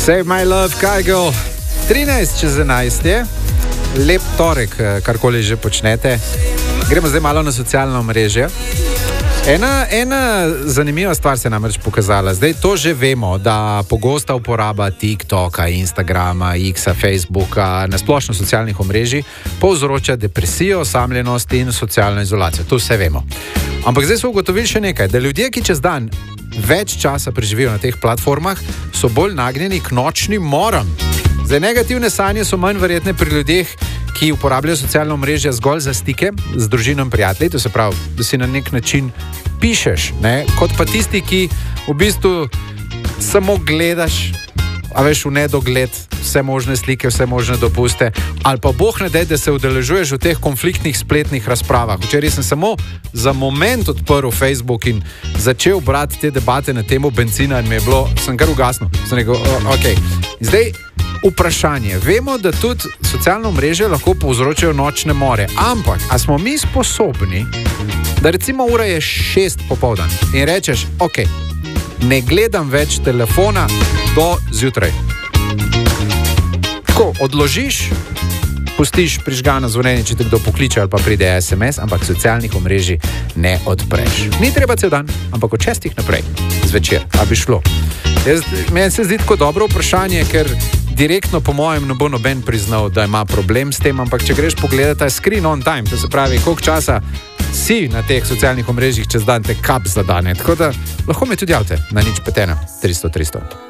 Save my love, kaj go? 13:11 je, lep torek, karkoli že počnete. Gremo zdaj malo na socialno mreže. Ena zanimiva stvar se je namreč pokazala. Zdaj to že vemo, da pogosta uporaba TikToka, Instagrama, X-a, Facebooka, nasplošno socialnih omrežij povzroča depresijo, osamljenost in socialno izolacijo. To vse vemo. Ampak zdaj so ugotovili še nekaj, da ljudje, ki čez dan več časa preživijo na teh platformah, so bolj nagnjeni k nočnim moram. Zdaj, negativne sanje so manj verjetne pri ljudeh, ki uporabljajo socialno mrežje zgolj za stike z družino in prijatelji, to se pravi, da si na nek način pišeš, ne? Kot pa tisti, ki v bistvu samo gledaš, a veš, v nedogled vse možne slike, vse možne dopuste, ali pa boh ne dej, da se udeležuješ v teh konfliktnih spletnih razpravah. Včeraj sem samo za moment odprl Facebook in začel brati te debate na temo bencina in sem kar ugasnil. Sem rekel, ok. Zdaj, vprašanje. Vemo, da tudi socialno mreže lahko povzročajo nočne more, ampak a smo mi sposobni, da recimo ura je 6 popoldan in rečeš, ok, ne gledam več telefona do zjutraj. Tako, odložiš, pustiš prižgano zvonjenje, če te kdo pokliče ali pa pride SMS, ampak socialnih omrežij ne odpreš. Ni treba cel dan, ampak od 6 naprej, zvečer, a bi šlo. Meni se zdi tako dobro vprašanje, ker direktno po mojem ne bo noben priznal, da ima problem s tem, ampak če greš pogledati screen on time, to se pravi, koliko časa si na teh socialnih omrežjih čez dan, te kap zadane. Tako da lahko me tudi javite na 051 300 300.